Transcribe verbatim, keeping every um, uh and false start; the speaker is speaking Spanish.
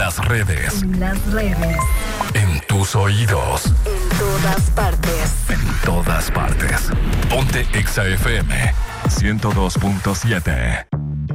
las redes. En las redes. En tus oídos. En todas partes. En todas partes. Ponte Exa F M ciento dos punto siete.